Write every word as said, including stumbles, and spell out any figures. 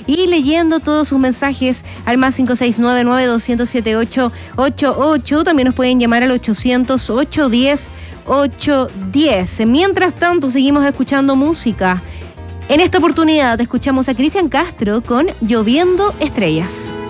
y leyendo todos sus mensajes al más cinco seis nueve nueve dos cero siete ocho ocho ocho. También nos pueden llamar al ochocientos ocho diez ocho diez. Mientras tanto, seguimos escuchando música. En esta oportunidad escuchamos a Cristian Castro con Lloviendo Estrellas.